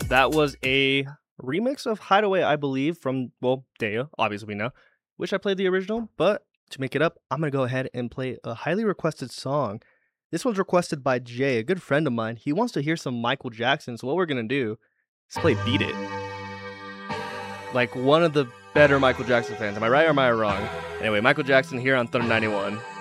That was a remix of Hideaway, I believe, from, well, Deo, obviously we know. Wish I played the original, but to make it up, I'm gonna go ahead and play a highly requested song. This one's requested by Jay, a good friend of mine. He wants to hear some Michael Jackson, so what we're gonna do is play Beat It. Like one of the better Michael Jackson fans. Am I right or am I wrong? Anyway, Michael Jackson here on Thunder 91.